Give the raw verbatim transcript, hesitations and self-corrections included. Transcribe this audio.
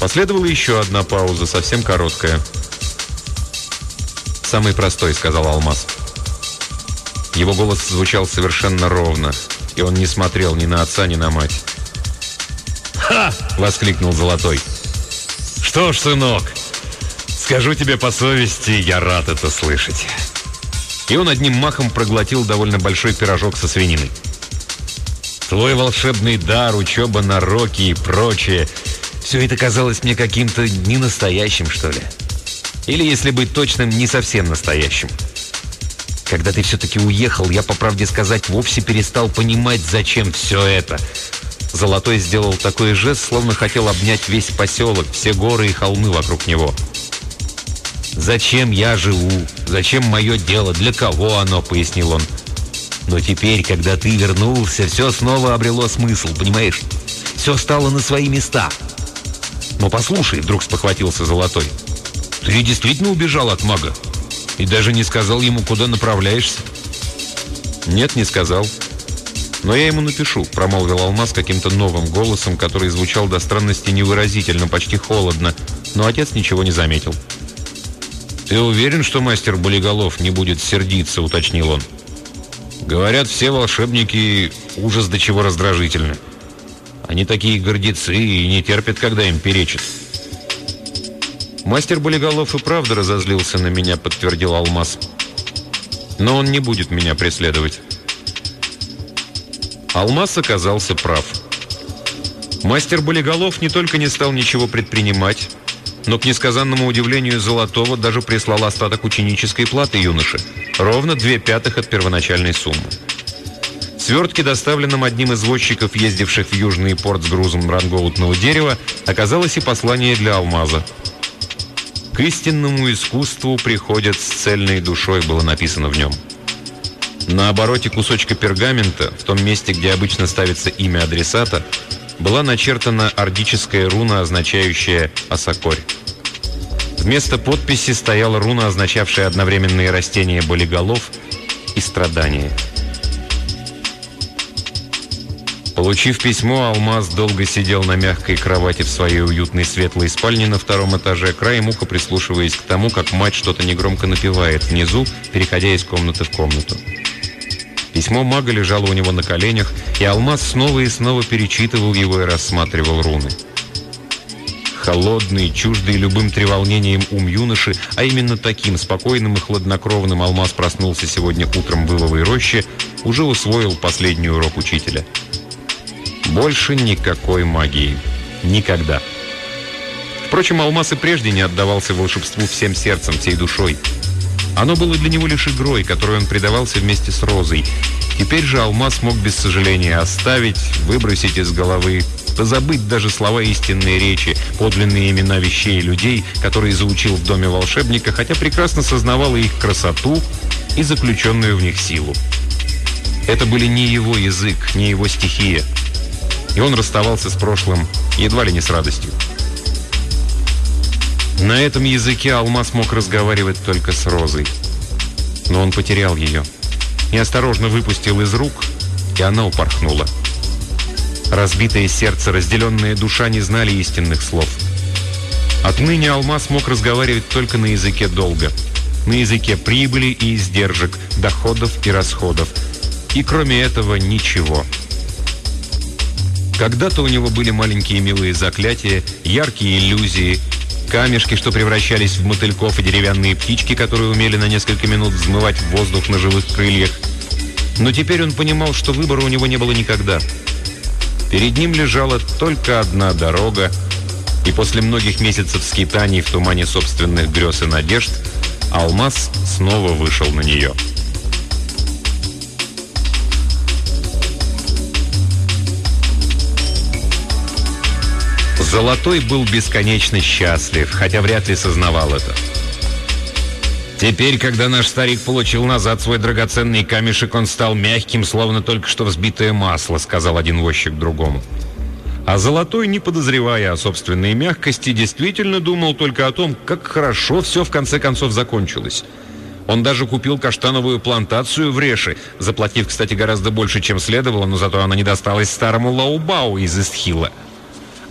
Последовала еще одна пауза, совсем короткая. «Самый простой», — сказал Алмаз. Его голос звучал совершенно ровно, и он не смотрел ни на отца, ни на мать. «Ха!» — воскликнул Золотой. «Что ж, сынок, скажу тебе по совести, я рад это слышать». И он одним махом проглотил довольно большой пирожок со свининой. «Твой волшебный дар, учеба на роке и прочее — все это казалось мне каким-то ненастоящим, что ли. Или, если быть точным, не совсем настоящим. Когда ты все-таки уехал, я, по правде сказать, вовсе перестал понимать, зачем все это». Золотой сделал такой жест, словно хотел обнять весь поселок, все горы и холмы вокруг него. «Зачем я живу? Зачем мое дело? Для кого оно?» — пояснил он. «Но теперь, когда ты вернулся, все снова обрело смысл, понимаешь? Все стало на свои места». «Но послушай», — вдруг спохватился Золотой, — «ты действительно убежал от мага? И даже не сказал ему, куда направляешься?» «Нет, не сказал. Но я ему напишу», — промолвил Алмаз каким-то новым голосом, который звучал до странности невыразительно, почти холодно, но отец ничего не заметил. «Ты уверен, что мастер Болиголов не будет сердиться?» — уточнил он. «Говорят, все волшебники ужас до чего раздражительны. Они такие гордецы и не терпят, когда им перечат». «Мастер Болиголов и правда разозлился на меня», — подтвердил Алмаз. «Но он не будет меня преследовать». Алмаз оказался прав. Мастер Болиголов не только не стал ничего предпринимать, но, к несказанному удивлению Золотого, даже прислал остаток ученической платы юноше, ровно две пятых от первоначальной суммы. В свертке, доставленном одним из возчиков, ездивших в Южный порт с грузом рангоутного дерева, оказалось и послание для Алмаза. «К истинному искусству приходят с цельной душой», было написано в нем. На обороте кусочка пергамента, в том месте, где обычно ставится имя адресата, была начертана ордическая руна, означающая «Осокорь». Вместо подписи стояла руна, означавшая одновременные растения болиголов и страдания. Получив письмо, Алмаз долго сидел на мягкой кровати в своей уютной светлой спальне на втором этаже, краем уха прислушиваясь к тому, как мать что-то негромко напевает внизу, переходя из комнаты в комнату. Письмо мага лежало у него на коленях, и Алмаз снова и снова перечитывал его и рассматривал руны. Холодный, чуждый любым треволнением ум юноши, а именно таким спокойным и хладнокровным Алмаз проснулся сегодня утром в Иловой роще, уже усвоил последний урок учителя. Больше никакой магии. Никогда. Впрочем, Алмаз и прежде не отдавался волшебству всем сердцем, всей душой. Оно было для него лишь игрой, которой он предавался вместе с Розой. Теперь же Алмаз мог без сожаления оставить, выбросить из головы, позабыть даже слова истинной речи, подлинные имена вещей и людей, которые заучил в доме волшебника, хотя прекрасно сознавал их красоту и заключенную в них силу. Это были не его язык, не его стихия. И он расставался с прошлым едва ли не с радостью. На этом языке Алмаз мог разговаривать только с Розой. Но он потерял ее. Неосторожно выпустил из рук, и она упорхнула. Разбитое сердце, разделенная душа не знали истинных слов. Отныне Алмаз мог разговаривать только на языке долга. На языке прибыли и издержек, доходов и расходов. И кроме этого ничего. Когда-то у него были маленькие милые заклятия, яркие иллюзии, камешки, что превращались в мотыльков, и деревянные птички, которые умели на несколько минут взмывать в воздух на живых крыльях. Но теперь он понимал, что выбора у него не было никогда. Перед ним лежала только одна дорога, и после многих месяцев скитаний в тумане собственных грез и надежд Алмаз снова вышел на нее. Золотой был бесконечно счастлив, хотя вряд ли сознавал это. Теперь, когда наш старик получил назад свой драгоценный камешек, он стал мягким, словно только что взбитое масло, сказал один возчик другому. А Золотой, не подозревая о собственной мягкости, действительно думал только о том, как хорошо все в конце концов закончилось. Он даже купил каштановую плантацию в Реше, заплатив, кстати, гораздо больше, чем следовало, но зато она не досталась старому Лаубау из Истхила.